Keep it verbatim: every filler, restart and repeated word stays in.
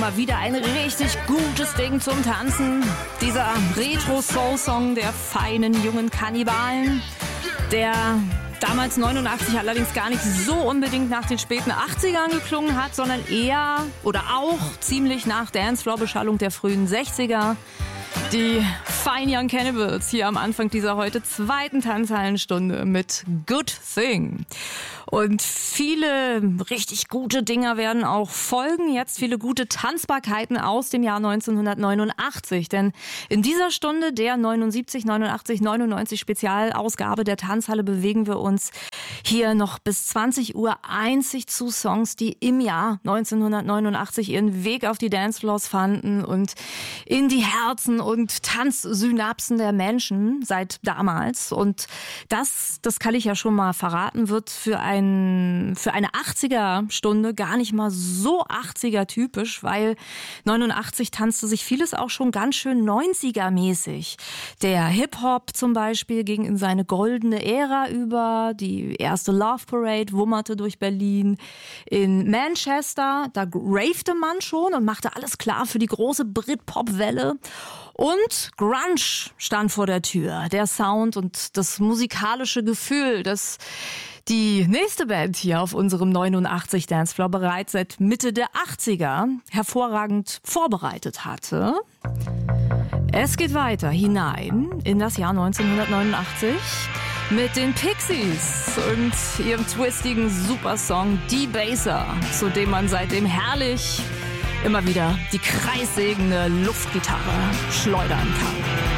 Mal wieder ein richtig gutes Ding zum Tanzen. Dieser Retro-Soul-Song der feinen jungen Kannibalen, der damals neunundachtzig allerdings gar nicht so unbedingt nach den späten achtzigern geklungen hat, sondern eher oder auch ziemlich nach Dancefloor-Beschallung der frühen sechziger. Die Fine Young Cannibals hier am Anfang dieser heute zweiten Tanzhallenstunde mit Good Thing. Und viele richtig gute Dinger werden auch folgen. Jetzt viele gute Tanzbarkeiten aus dem Jahr neunzehnhundertneunundachtzig. Denn in dieser Stunde der neunundsiebzig, neunundachtzig, neunundneunzig Spezialausgabe der Tanzhalle bewegen wir uns hier noch bis zwanzig Uhr einzig zu Songs, die im Jahr neunzehnhundertneunundachtzig ihren Weg auf die Dancefloors fanden und in die Herzen und Tanzsynapsen der Menschen seit damals. Und das, das kann ich ja schon mal verraten, wird für ein für eine achtziger-Stunde gar nicht mal so achtziger-typisch, weil neunundachtzig tanzte sich vieles auch schon ganz schön neunziger-mäßig. Der Hip-Hop zum Beispiel ging in seine goldene Ära über, die erste Love Parade wummerte durch Berlin. In Manchester, da ravete man schon und machte alles klar für die große Brit-Pop-Welle. Und Grunge stand vor der Tür. Der Sound und das musikalische Gefühl, das die nächste Band hier auf unserem neunundachtzig Dancefloor bereits seit Mitte der achtziger hervorragend vorbereitet hatte. Es geht weiter hinein in das Jahr neunzehnhundertneunundachtzig mit den Pixies und ihrem twistigen Supersong D-Baser, zu dem man seitdem herrlich immer wieder die kreissägende Luftgitarre schleudern kann.